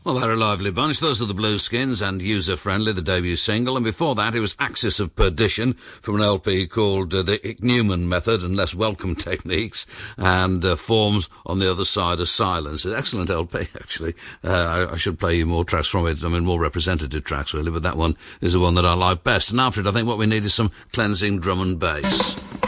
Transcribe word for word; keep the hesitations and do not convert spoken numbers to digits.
Well, they're a lively bunch. Those are the Blueskins and User Friendly, the debut single. And before that, it was Axis of Perdition from an L P called uh, the Icknewman Method and Less Welcome Techniques, and uh, Forms on the Other Side of Silence. An excellent L P, actually. Uh, I, I should play you more tracks from it. I mean, more representative tracks, really, but that one is the one that I like best. And after it, I think what we need is some cleansing drum and bass.